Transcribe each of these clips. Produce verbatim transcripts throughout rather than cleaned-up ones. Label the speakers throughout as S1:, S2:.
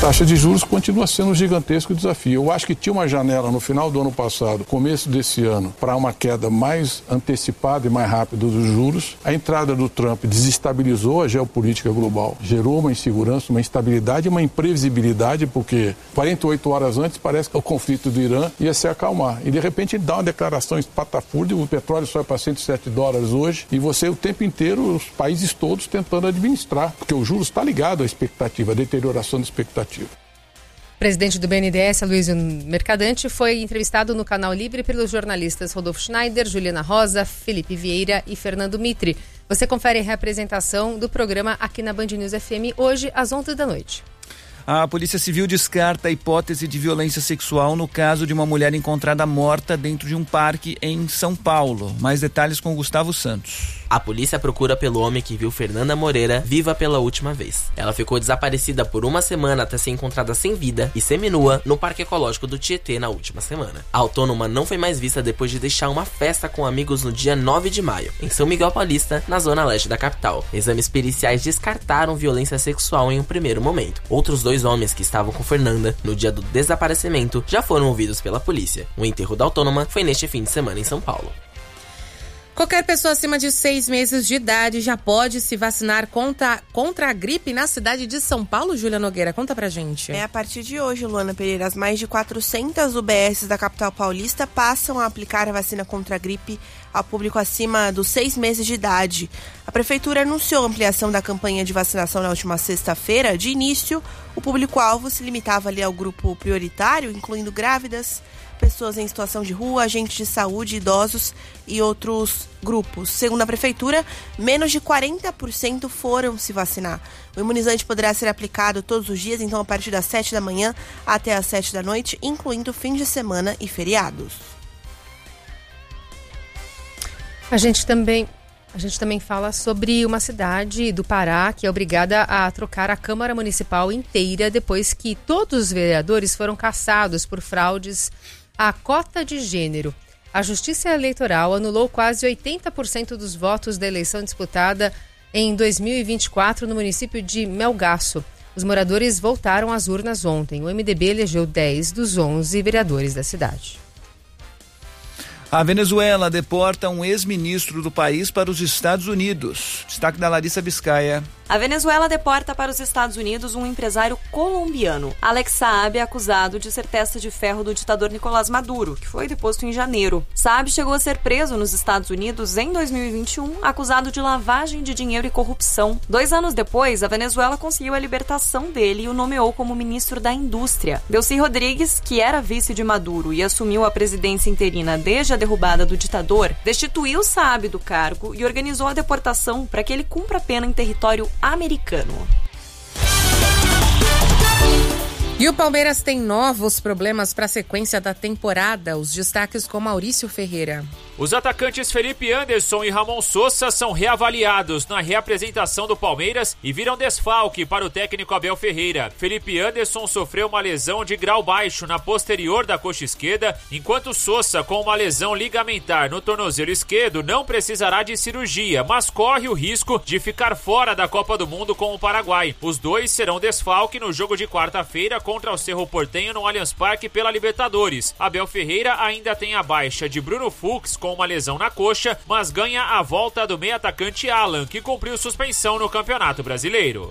S1: taxa de juros continua sendo um gigantesco desafio. Eu acho que tinha uma janela no final do ano passado, começo desse ano, para uma queda mais antecipada e mais rápida dos juros. A entrada do Trump desestabilizou a geopolítica global, gerou uma insegurança, uma instabilidade e uma imprevisibilidade, porque quarenta e oito horas antes parece que o conflito do Irã ia se acalmar. E de repente ele dá uma declaração espatafúrdia, o petróleo sobe para cento e sete dólares hoje, e você o tempo inteiro, os países todos tentando administrar, porque o juros está ligado à expectativa, à deterioração da expectativa.
S2: O presidente do B N D E S, Aloysio Mercadante, foi entrevistado no Canal Livre pelos jornalistas Rodolfo Schneider, Juliana Rosa, Felipe Vieira e Fernando Mitre. Você confere a reapresentação do programa aqui na Band News F M hoje às onze da noite.
S3: A Polícia Civil descarta a hipótese de violência sexual no caso de uma mulher encontrada morta dentro de um parque em São Paulo. Mais detalhes com Gustavo Santos.
S4: A polícia procura pelo homem que viu Fernanda Moreira viva pela última vez. Ela ficou desaparecida por uma semana até ser encontrada sem vida e seminua no Parque Ecológico do Tietê na última semana. A autônoma não foi mais vista depois de deixar uma festa com amigos no dia nove de maio, em São Miguel Paulista, na zona leste da capital. Exames periciais descartaram violência sexual em um primeiro momento. Outros dois homens que estavam com Fernanda no dia do desaparecimento já foram ouvidos pela polícia. O enterro da autônoma foi neste fim de semana em São Paulo.
S5: Qualquer pessoa acima de seis meses de idade já pode se vacinar contra, contra a gripe na cidade de São Paulo, Júlia Nogueira. Conta pra gente.
S6: É a partir de hoje, Luana Pereira, as mais de quatrocentas U B S da capital paulista passam a aplicar a vacina contra a gripe ao público acima dos seis meses de idade. A prefeitura anunciou a ampliação da campanha de vacinação na última sexta-feira. De início, o público-alvo se limitava ali ao grupo prioritário, incluindo grávidas, pessoas em situação de rua, agentes de saúde, idosos e outros grupos. Segundo a prefeitura, menos de quarenta por cento foram se vacinar. O imunizante poderá ser aplicado todos os dias, então a partir das sete da manhã até as sete da noite, incluindo fim de semana e feriados.
S2: A gente também... A gente também fala sobre uma cidade do Pará que é obrigada a trocar a Câmara Municipal inteira depois que todos os vereadores foram cassados por fraudes à cota de gênero. A Justiça Eleitoral anulou quase oitenta por cento dos votos da eleição disputada em dois mil e vinte e quatro no município de Melgaço. Os moradores voltaram às urnas ontem. O M D B elegeu dez dos onze vereadores da cidade.
S3: A Venezuela deporta um ex-ministro do país para os Estados Unidos. Destaque da Larissa Biscaia.
S7: A Venezuela deporta para os Estados Unidos um empresário colombiano. Alex Saab é acusado de ser testa de ferro do ditador Nicolás Maduro, que foi deposto em janeiro. Saab chegou a ser preso nos Estados Unidos em dois mil e vinte e um, acusado de lavagem de dinheiro e corrupção. Dois anos depois, a Venezuela conseguiu a libertação dele e o nomeou como ministro da Indústria. Delcy Rodrigues, que era vice de Maduro e assumiu a presidência interina desde a derrubada do ditador, destituiu Saab do cargo e organizou a deportação para que ele cumpra a pena em território americano.
S5: E o Palmeiras tem novos problemas para a sequência da temporada. Os destaques com Maurício Ferreira.
S8: Os atacantes Felipe Anderson e Ramon Sosa são reavaliados na reapresentação do Palmeiras e viram desfalque para o técnico Abel Ferreira. Felipe Anderson sofreu uma lesão de grau baixo na posterior da coxa esquerda, enquanto Sosa, com uma lesão ligamentar no tornozelo esquerdo, não precisará de cirurgia, mas corre o risco de ficar fora da Copa do Mundo com o Paraguai. Os dois serão desfalque no jogo de quarta-feira contra o Cerro Porteño no Allianz Parque pela Libertadores. Abel Ferreira ainda tem a baixa de Bruno Fux com uma lesão na coxa, mas ganha a volta do meio-atacante Alan, que cumpriu suspensão no Campeonato Brasileiro.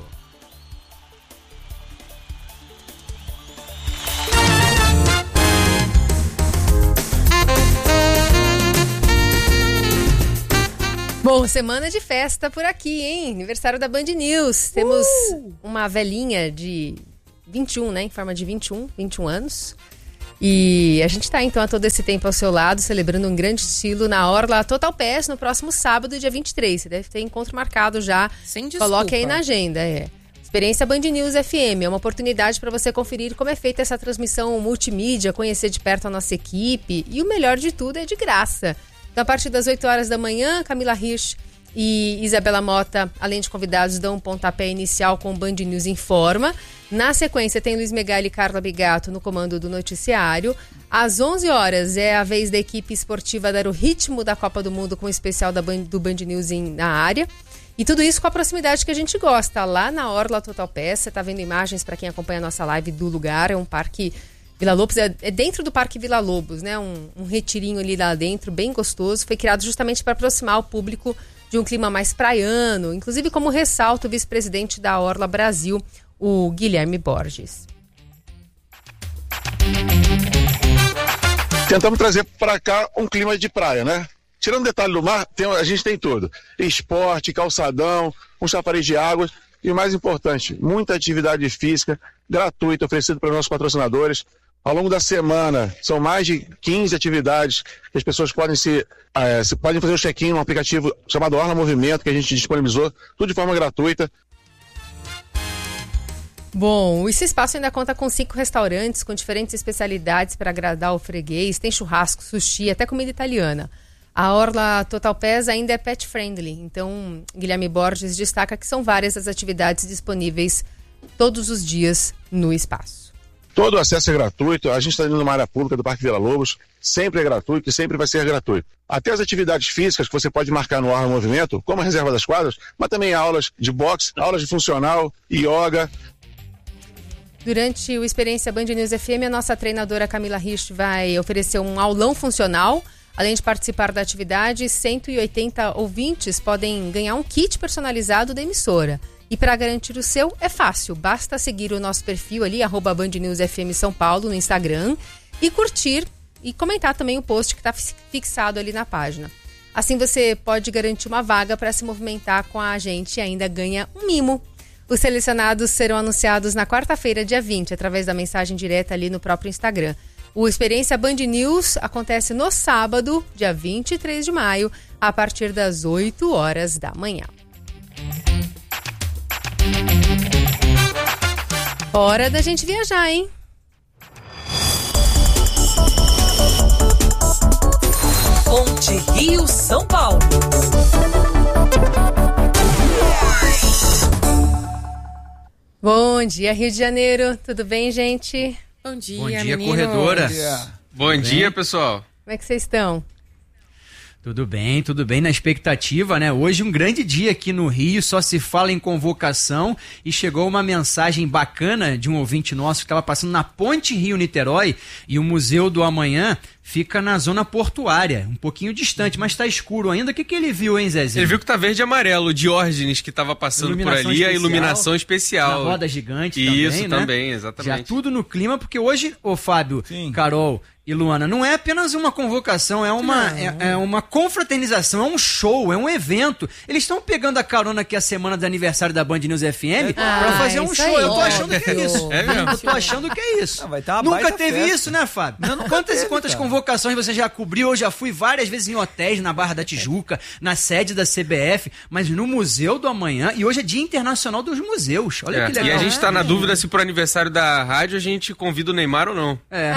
S2: Bom, semana de festa por aqui, hein? Aniversário da Band News. Temos uh! uma velhinha de vinte e um, né? Em forma de vinte e um, vinte e um anos. E a gente está então há todo esse tempo ao seu lado, celebrando um grande estilo na Orla Total P S no próximo sábado, dia vinte e três. Você deve ter encontro marcado já.
S5: Sem desculpa.
S2: Coloque aí na agenda, é. Experiência Band News F M, é uma oportunidade para você conferir como é feita essa transmissão multimídia, conhecer de perto a nossa equipe e o melhor de tudo é de graça. Então, a partir das oito horas da manhã, Camila Hirsch e Isabela Mota, além de convidados, dão um pontapé inicial com o Band News Informa. Na sequência, tem Luiz Megali e Carla Bigato no comando do noticiário. Às onze horas é a vez da equipe esportiva dar o ritmo da Copa do Mundo com o especial da Band, do Band News em, na área. E tudo isso com a proximidade que a gente gosta. Lá na Orla Total Pass, você está vendo imagens para quem acompanha a nossa live do lugar. É um parque Vila Lobos, é, é dentro do Parque Vila Lobos, né? Um, um retirinho ali lá dentro, bem gostoso. Foi criado justamente para aproximar o público de um clima mais praiano. Inclusive, como ressalta o vice-presidente da Orla Brasil, o Guilherme Borges.
S9: Tentamos trazer para cá um clima de praia, né? Tirando o detalhe do mar, tem, a gente tem tudo. Esporte, calçadão, um chafariz de águas e o mais importante, muita atividade física gratuita oferecida para nossos patrocinadores. Ao longo da semana, são mais de quinze atividades que as pessoas podem se, é, se podem fazer o check-in num aplicativo chamado Orla Movimento, que a gente disponibilizou, tudo de forma gratuita.
S2: Bom, esse espaço ainda conta com cinco restaurantes com diferentes especialidades para agradar o freguês. Tem churrasco, sushi, até comida italiana. A Orla Total Pass ainda é pet friendly, então Guilherme Borges destaca que são várias as atividades disponíveis todos os dias no espaço.
S9: Todo o acesso é gratuito, a gente está indo numa área pública do Parque Vila Lobos, sempre é gratuito e sempre vai ser gratuito. Até as atividades físicas que você pode marcar no Orla Movimento, como a reserva das quadras, mas também aulas de boxe, aulas de funcional, yoga.
S2: Durante o Experiência Band News F M, a nossa treinadora Camila Rich vai oferecer um aulão funcional. Além de participar da atividade, cento e oitenta ouvintes podem ganhar um kit personalizado da emissora. E para garantir o seu, é fácil. Basta seguir o nosso perfil ali, arroba Band News F M São Paulo, no Instagram, e curtir e comentar também o post que está fixado ali na página. Assim você pode garantir uma vaga para se movimentar com a gente e ainda ganha um mimo. Os selecionados serão anunciados na quarta-feira, dia vinte, através da mensagem direta ali no próprio Instagram. O Experiência Band News acontece no sábado, dia vinte e três de maio, a partir das oito horas da manhã. Hora da gente viajar, hein?
S10: Ponte Rio São Paulo.
S2: Bom dia, Rio de Janeiro. Tudo bem, gente?
S5: Bom dia,
S3: Bom dia,
S5: meninos.
S3: corredora.
S11: Bom dia, Bom dia pessoal.
S2: Como é que vocês estão?
S12: Tudo bem, tudo bem, na expectativa, né? Hoje um grande dia aqui no Rio, só se fala em convocação e chegou uma mensagem bacana de um ouvinte nosso que estava passando na Ponte Rio-Niterói e o Museu do Amanhã fica na zona portuária, um pouquinho distante, mas está escuro ainda. O que, que ele viu, hein, Zezinho?
S11: Ele viu que tá verde e amarelo, o Diógenes que estava passando por ali, especial, a iluminação especial.
S12: Na roda gigante
S11: Isso,
S12: também, né?
S11: também, exatamente.
S12: Já tudo no clima, porque hoje, ô Fábio,
S13: Sim.
S12: Carol e Luana, não é apenas uma convocação, é uma, é, é uma confraternização, é um show, é um evento. Eles estão pegando a carona aqui a semana do aniversário da Band News F M
S2: Ah,
S12: pra fazer um
S2: isso
S12: show.
S2: aí,
S12: Eu tô achando
S2: óbvio.
S12: que é isso.
S11: É mesmo?
S12: Eu tô achando que é isso.
S13: Não, vai ter uma
S12: Nunca
S13: baita
S12: teve
S13: festa.
S12: isso, né, Fábio?
S13: Não, nunca
S12: quantas
S13: teve,
S12: quantas
S13: cara.
S12: convocações você já cobriu? Eu já fui várias vezes em hotéis na Barra da Tijuca, na sede da C B F, mas no Museu do Amanhã, e hoje é Dia Internacional dos Museus. Olha
S11: É,
S12: que legal.
S11: e a gente tá na dúvida se pro aniversário da rádio a gente convida o Neymar ou não.
S12: É.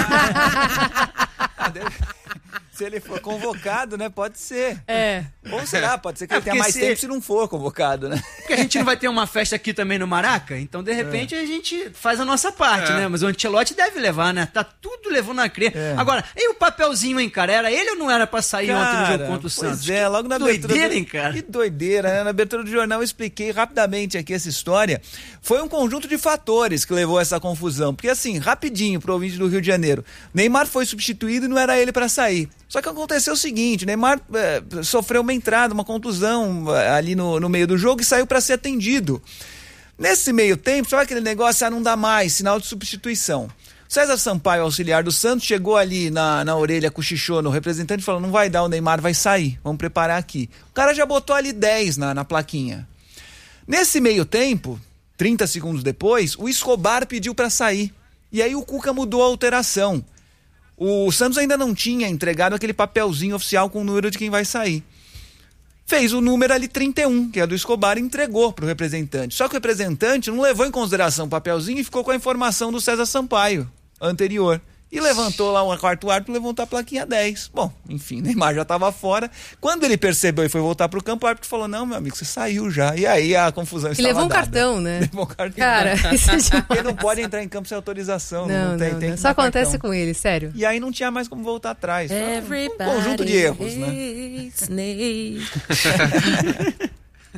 S13: Se ele for convocado, né? Pode ser.
S2: É.
S13: Ou será? Pode ser que
S12: É,
S13: ele tenha
S12: porque
S13: mais
S12: se-
S13: tempo se não for convocado, né?
S12: Porque a gente não vai ter uma festa aqui também no Maraca, então de repente a gente faz a nossa parte,
S11: É.
S12: né? Mas o Ancelotti deve levar, né? Tá tudo levando a crer.
S13: É.
S12: Agora, e o papelzinho, hein, cara? Era ele ou não era pra sair ontem no jogo
S13: Cara,
S12: contra o Santos?
S13: Pois é, logo na
S12: Que
S13: abertura
S12: doideira,
S13: do...
S12: hein, cara?
S13: Que doideira, né? Na abertura do jornal eu expliquei rapidamente aqui essa história. Foi um conjunto de fatores que levou a essa confusão. Porque assim, rapidinho pro ouvinte do Rio de Janeiro, Neymar foi substituído e não era ele pra sair. Só que aconteceu o seguinte, Neymar é, sofreu uma entrada, uma contusão é, ali no, no meio do jogo e saiu pra ser atendido. Nesse meio tempo, sabe aquele negócio, ah, não dá mais, sinal de substituição. César Sampaio, auxiliar do Santos, chegou ali na, na orelha, cochichou no representante e falou, não vai dar, o Neymar vai sair, vamos preparar aqui. O cara já botou ali dez na, na plaquinha. Nesse meio tempo, trinta segundos depois, o Escobar pediu pra sair. E aí o Cuca mudou a alteração. O Santos ainda não tinha entregado aquele papelzinho oficial com o número de quem vai sair. Fez o número ali trinta e um, que é do Escobar, e entregou pro representante. Só que o representante não levou em consideração o papelzinho e ficou com a informação do César Sampaio, anterior. E levantou lá um quarto árbitro, levantou a plaquinha dez. Bom, enfim, Neymar já estava fora. Quando ele percebeu e foi voltar pro campo, o árbitro falou, não, meu amigo, você saiu já. E aí a confusão
S2: E
S13: estava
S2: levou um
S13: dada.
S2: cartão, né?
S13: Levou um cartão.
S2: Cara, isso é demais.
S13: Porque não pode entrar em campo sem autorização. Não,
S2: Não,
S13: não tem,
S2: não,
S13: tem
S2: não.
S13: que
S2: Só
S13: dar
S2: acontece
S13: cartão.
S2: com ele, sério.
S13: E aí não tinha mais como voltar atrás. Então,
S5: Everybody
S13: um conjunto de erros, né?
S5: hates Nate.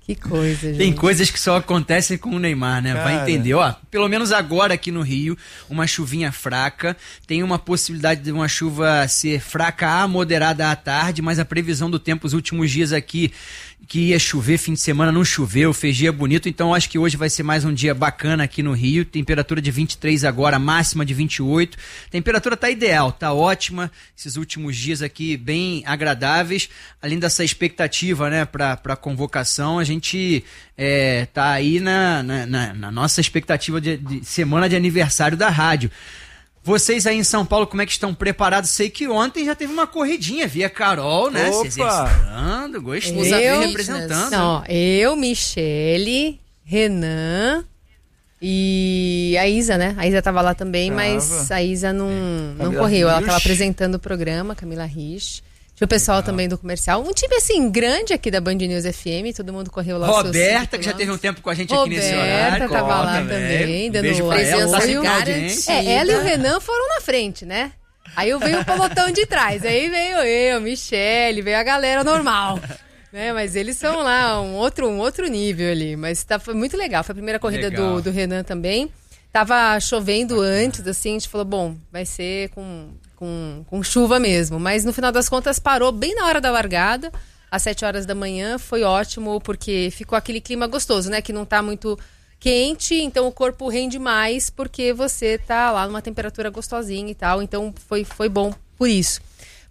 S2: Que coisa, gente.
S12: Tem coisas que só acontecem com o Neymar, né?
S13: Cara.
S12: Vai entender. Ó, pelo menos agora aqui no Rio, uma chuvinha fraca. Tem uma possibilidade de uma chuva ser fraca a moderada à tarde, mas a previsão do tempo os últimos dias aqui, que ia chover, fim de semana não choveu, fez dia bonito, então acho que hoje vai ser mais um dia bacana aqui no Rio. Temperatura de vinte e três agora, máxima de vinte e oito. Temperatura tá ideal, tá ótima. Esses últimos dias aqui bem agradáveis. Além dessa expectativa, né, pra, pra convocação, a gente é, tá aí na, na, na, na nossa expectativa de, de semana de aniversário da rádio. Vocês aí em São Paulo, como é que estão preparados? Sei que ontem já teve uma corridinha, via Carol, né?
S13: Opa!
S12: Se exercitando, gostei,
S2: Eu,
S12: representando.
S2: Não, eu, Michele, Renan e a Isa, né? A Isa tava lá também,
S13: Tava.
S2: mas a Isa não, não
S13: Camila
S2: correu. Ela
S13: Rich.
S2: tava apresentando o programa, Camila Rich. Tinha o pessoal também do comercial. Um time, assim, grande aqui da Band News F M. Todo mundo correu lá.
S12: Roberta, que já teve um tempo com a gente aqui nesse horário.
S2: Roberta tava lá
S12: Conta,
S2: também,
S12: velho.
S2: dando
S12: Beijo pra ela, tá
S2: apoio.
S12: sempre na audiência.
S2: É, ela e o Renan foram na frente, né? Aí eu veio o pelotão de trás. Aí veio eu, Michele, veio a galera normal. Né? Mas eles são lá, um outro, um outro nível ali. Mas tá, foi muito legal. Foi a primeira corrida do, do Renan também. Tava chovendo antes, assim, a gente falou, bom, vai ser com... Com, com chuva mesmo, mas no final das contas parou bem na hora da largada, às sete horas da manhã, foi ótimo, porque ficou aquele clima gostoso, né, que não tá muito quente, então o corpo rende mais, porque você tá lá numa temperatura gostosinha e tal, então foi, foi bom por isso.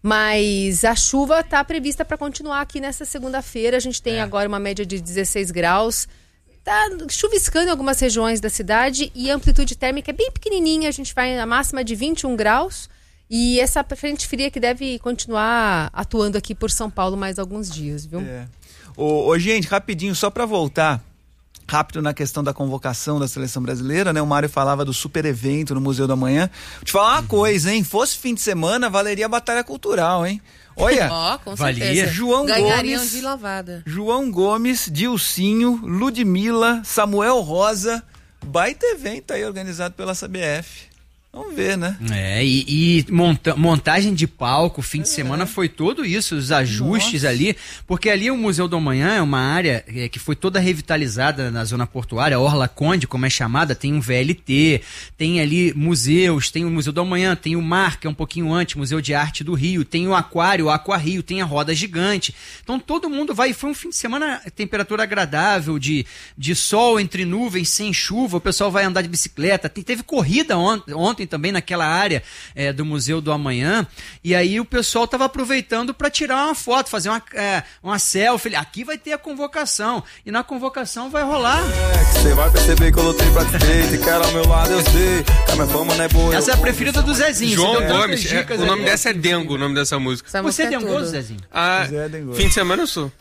S2: Mas a chuva tá prevista para continuar aqui nessa segunda-feira, a gente tem é. agora uma média de dezesseis graus, tá chuviscando em algumas regiões da cidade e a amplitude térmica é bem pequenininha, a gente vai na máxima de vinte e um graus, e essa frente fria que deve continuar atuando aqui por São Paulo mais alguns dias, viu?
S13: É. Ô, ô, gente, rapidinho, só pra voltar rápido na questão da convocação da seleção brasileira, né? O Mário falava do super evento no Museu da Manhã. Vou te falar uma coisa, hein? Fosse fim de semana, valeria a batalha cultural, hein? Olha,
S5: Ó, com
S12: valia.
S5: certeza.
S13: João
S5: Ganhariam
S13: Gomes,
S5: de lavada.
S13: João Gomes, Dilcinho, Ludmilla, Samuel Rosa, baita evento aí organizado pela C B F. Vamos ver, né?
S12: É, e, e monta, montagem de palco, fim de é. semana foi tudo isso, os ajustes Nossa. ali, porque ali o Museu do Amanhã é uma área é, que foi toda revitalizada na zona portuária, Orla Conde, como é chamada, tem um V L T, tem ali museus, tem o Museu do Amanhã, tem o Mar, que é um pouquinho antes, Museu de Arte do Rio, tem o Aquário, o Aqua Rio, tem a Roda Gigante, então todo mundo vai, foi um fim de semana, temperatura agradável, de, de sol entre nuvens, sem chuva, o pessoal vai andar de bicicleta, tem, teve corrida ontem, ontem também naquela área é, do Museu do Amanhã, e aí o pessoal estava aproveitando para tirar uma foto, fazer uma, é, uma selfie, aqui vai ter a convocação, e na convocação vai rolar.
S14: Você vai perceber que eu lutei pra ter, e quero ao meu lado, eu sei, que a minha fama não é boa.
S12: Essa é a preferida do Zezinho.
S11: João Gomes, é, o nome dessa é Dengo, o nome dessa música.
S12: Você é dengoso, Zezinho?
S11: Ah, fim de semana eu sou.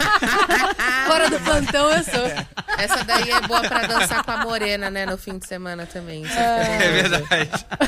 S2: Fora do plantão eu sou.
S5: Essa daí é boa pra dançar com a morena, né, no fim de semana também.
S11: É, é verdade.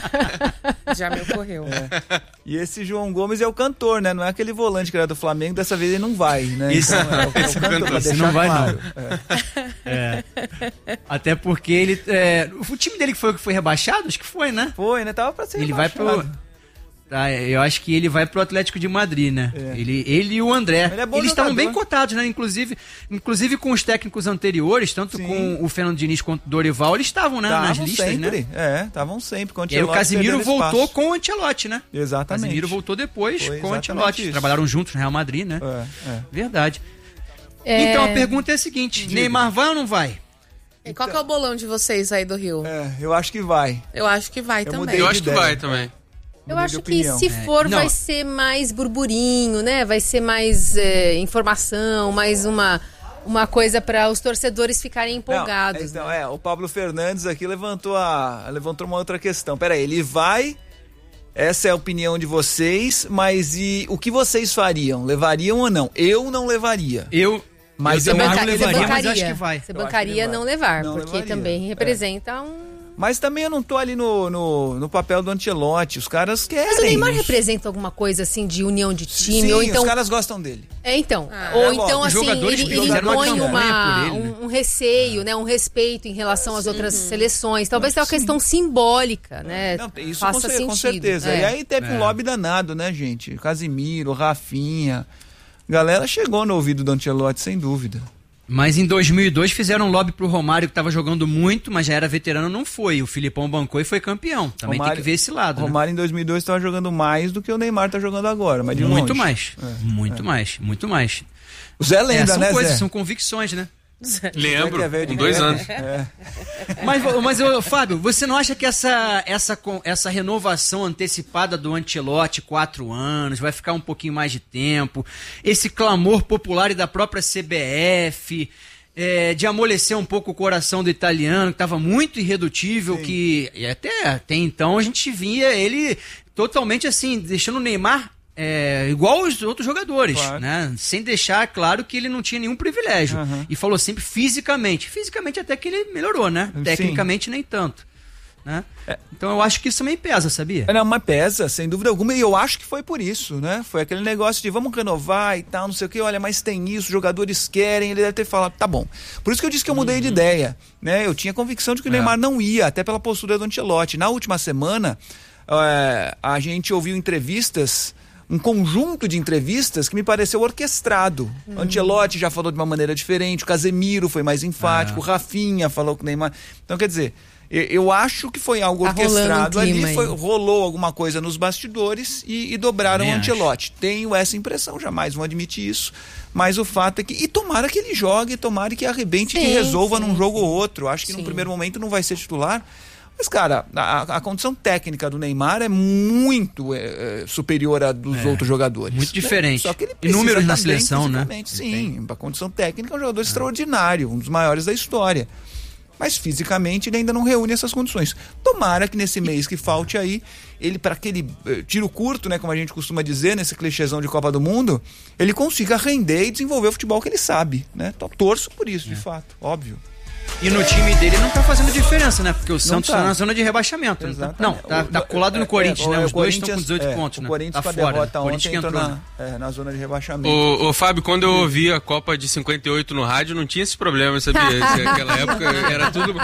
S5: Já me ocorreu.
S13: É. E esse João Gomes é o cantor, né? Não é aquele volante que era do Flamengo, dessa vez ele não vai, né?
S12: Isso,
S13: então, é, o, é o cantor, pra deixar
S12: não vai
S13: claro.
S12: não. É. É. Até porque ele... É, o time dele que foi, que foi rebaixado? Acho que foi, né?
S13: Foi, né? Tava pra ser
S12: Ele
S13: rebaixado.
S12: vai pro... Tá, eu acho que ele vai pro Atlético de Madrid, né? É. Ele, ele e o André.
S13: Ele é bom
S12: Eles estavam
S13: jogador.
S12: bem cotados, né? Inclusive, inclusive com os técnicos anteriores, tanto
S13: Sim.
S12: com o Fernando Diniz quanto o Dorival, eles estavam, né?
S13: Tavam
S12: nas listas,
S13: sempre.
S12: né?
S13: É, estavam sempre. Com o
S12: E aí o Casimiro voltou
S13: espaço.
S12: com o Ancelotti, né?
S13: Exatamente.
S12: O Casimiro voltou depois
S13: Foi
S12: com o
S13: exatamente
S12: Ancelotti.
S13: isso.
S12: Trabalharam juntos no Real Madrid, né?
S13: É, é.
S12: Verdade.
S2: É...
S12: Então a pergunta é a seguinte:
S13: Diga.
S12: Neymar vai ou não vai?
S5: E qual que é o bolão de vocês aí do Rio?
S13: É, eu acho que vai.
S5: Eu acho que vai
S13: Eu
S5: também.
S13: mudei
S11: Eu
S13: de
S11: acho que
S13: ideia.
S11: vai também.
S2: Eu
S13: Mudei
S2: acho
S13: de
S2: que
S13: opinião.
S2: se for
S12: É,
S2: vai
S12: não.
S2: ser mais burburinho, né? Vai ser mais é, informação, mais uma, uma coisa para os torcedores ficarem empolgados.
S13: Não, então,
S2: né?
S13: é, o Pablo Fernandes aqui levantou, a, levantou uma outra questão. Peraí, ele vai, essa é a opinião de vocês, mas e o que vocês fariam? Levariam ou não? Eu não levaria.
S12: Eu.
S13: Mas
S12: eu
S13: eu
S12: também
S13: acho
S12: não
S13: que ele
S12: levaria,
S2: bancaria.
S12: mas acho que vai.
S2: Você
S13: Eu acho
S2: bancaria
S13: que ele vai.
S2: não levar,
S13: Não
S2: porque
S13: levaria.
S2: também representa um...
S13: Mas também eu não tô ali no, no, no papel do Ancelotti. Os caras querem.
S2: Mas o Neymar representa alguma coisa assim de união de time?
S13: Sim,
S2: ou então...
S13: os caras gostam dele.
S2: É, então.
S5: Ah,
S2: ou
S13: é,
S2: então,
S13: bom,
S12: os
S2: assim,
S12: jogadores
S2: ele,
S12: que
S2: ele
S12: fizeram uma
S2: põe
S12: campanha
S2: uma,
S12: por ele, né?
S2: um, um receio, né? Um respeito em relação às outras seleções. Talvez tenha uma questão simbólica, né?
S13: Não, isso
S2: Faça
S13: com, cer-
S2: sentido.
S13: com certeza.
S2: É.
S13: E aí teve um
S12: É.
S13: lobby danado, né, gente? Casimiro, Rafinha. Galera chegou no ouvido do Ancelotti, sem dúvida.
S12: Mas em dois mil e dois fizeram um lobby pro Romário, que estava jogando muito, mas já era veterano, não foi. O Filipão bancou e foi campeão. Também
S13: Romário,
S12: tem que ver esse lado.
S13: Romário
S12: né?
S13: em dois mil e dois estava jogando mais do que o Neymar está jogando agora, mas de
S12: muito
S13: longe.
S12: mais, é. muito é. mais, muito mais.
S13: O Zé lembra,
S12: é, são
S13: né,
S12: coisas,
S13: Zé?
S12: São convicções, né?
S11: Lembro, com dois anos.
S13: É.
S12: Mas, mas ô, Fábio, você não acha que essa, essa, essa renovação antecipada do Ancelotti, quatro anos, vai ficar um pouquinho mais de tempo, esse clamor popular e da própria C B F, é, de amolecer um pouco o coração do italiano, que estava muito irredutível, Sim. que e até, até então a gente via ele totalmente assim, deixando o Neymar É, igual os outros jogadores, claro. né? Sem deixar claro que ele não tinha nenhum privilégio. Uhum. E falou sempre fisicamente. Fisicamente até que ele melhorou, né? Sim. Tecnicamente nem tanto. Né? É. Então eu acho que isso também pesa, sabia?
S13: Não, mas pesa, sem dúvida alguma, e eu acho que foi por isso, né? Foi aquele negócio de vamos renovar e tal, não sei o que, olha, mas tem isso, os jogadores querem, ele deve ter falado, tá bom. Por isso que eu disse que eu mudei uhum. de ideia, né? Eu tinha convicção de que o é. Neymar não ia, até pela postura do Ancelotti. Na última semana, é, a gente ouviu entrevistas, um conjunto de entrevistas que me pareceu orquestrado. Hum. Ancelotti já falou de uma maneira diferente, o Casemiro foi mais enfático, ah. o Rafinha falou com o Neymar. Então, quer dizer, eu, eu acho que foi algo tá orquestrado um ali, foi, rolou alguma coisa nos bastidores e, e dobraram o Ancelotti. Acho. Tenho essa impressão, jamais vou admitir isso, mas o fato é que, e tomara que ele jogue, tomara que arrebente e que resolva sim, num jogo sim. ou outro. Acho que sim. no primeiro momento não vai ser titular. Mas, cara, a, a condição técnica do Neymar é muito é, superior à dos é, outros jogadores.
S12: Muito diferente.
S13: Só que ele
S12: e números na seleção, né?
S13: Sim, a condição técnica é um jogador é. extraordinário, um dos maiores da história. Mas fisicamente ele ainda não reúne essas condições. Tomara que nesse mês que falte aí, ele, para aquele eh, tiro curto, né, como a gente costuma dizer, nesse clichêzão de Copa do Mundo, ele consiga render e desenvolver o futebol que ele sabe, né? Então, torço por isso, é. de fato, óbvio.
S12: E no time dele não tá fazendo diferença, né? Porque o Santos tá, tá na zona de rebaixamento. Exatamente. Não, tá, tá colado no Corinthians, é, é, né? Os dois estão com dezoito
S13: é,
S12: pontos, né?
S13: O Corinthians
S12: tá
S13: com a
S12: fora.
S13: derrota
S12: o Corinthians
S13: ontem entrou
S12: entrou,
S13: na, é, na zona de rebaixamento.
S11: Ô, ô Fábio, quando eu ouvi a Copa de cinquenta e oito no rádio, não tinha esse problema, sabia? Naquela época era tudo...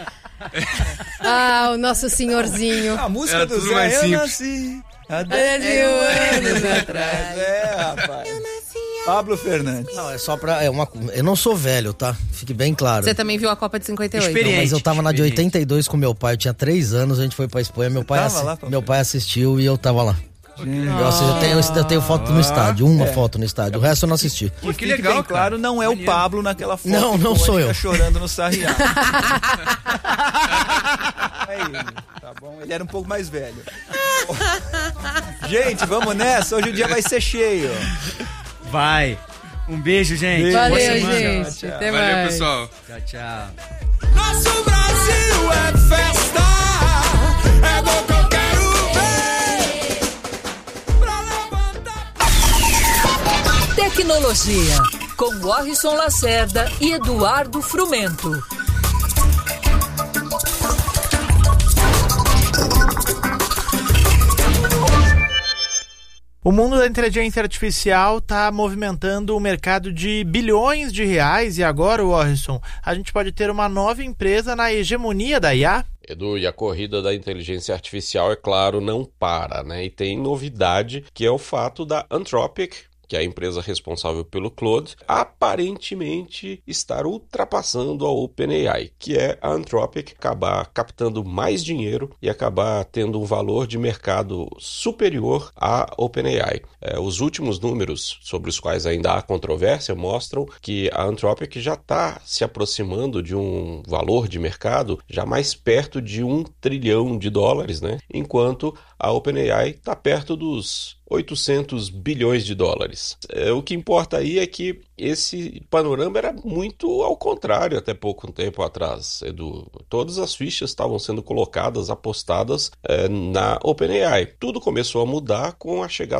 S2: Ah, o nosso senhorzinho.
S13: A música
S11: era
S13: do
S11: tudo
S13: Zé,
S11: mais
S13: eu
S11: simples.
S13: nasci há dez mil anos atrás. É, rapaz. Eu nasci Pablo Fernandes.
S15: Não, é só pra... É uma, eu não sou velho, tá? Fique bem claro.
S5: Você também viu a Copa de cinquenta e oito?
S15: Não, mas eu tava na de oitenta e dois com meu pai, eu tinha três anos, a gente foi pra Espanha, meu pai, assi... lá, meu pai assistiu e eu tava lá. Eu, assim, eu, tenho, eu tenho foto no estádio, uma é. foto no estádio, o resto eu não assisti.
S13: Que, que legal, bem claro, não é o Pablo naquela foto.
S15: Não, não sou eu.
S13: Chorando no Sarriá. É ele, tá bom? Ele era um pouco mais velho. Gente, vamos nessa, hoje o dia vai ser cheio.
S12: Vai. Um beijo, gente.
S2: Beijo. Valeu, gente. Tchau, tchau. Até
S11: Valeu,
S2: mais.
S11: pessoal.
S12: Tchau, tchau.
S16: Nosso Brasil é festa, é gol que eu quero ver. Pra levantar.
S10: Tecnologia, com Warrison Lacerda e Eduardo Frumento.
S17: O mundo da inteligência artificial está movimentando um mercado de bilhões de reais e agora, Warrison, a gente pode ter uma nova empresa na hegemonia da I A?
S18: Edu, e a corrida da inteligência artificial, é claro, não para, né? E tem novidade, que é o fato da Anthropic, que é a empresa responsável pelo Claude, aparentemente estar ultrapassando a OpenAI, que é a Anthropic acabar captando mais dinheiro e acabar tendo um valor de mercado superior à OpenAI. É, os últimos números, sobre os quais ainda há controvérsia, mostram que a Anthropic já está se aproximando de um valor de mercado já mais perto de um trilhão de dólares, né? Enquanto a OpenAI está perto dos oitocentos bilhões de dólares. É, o que importa aí é que esse panorama era muito ao contrário até pouco tempo atrás, Edu. Todas as fichas estavam sendo colocadas, apostadas é, na OpenAI. Tudo começou a mudar com a chegada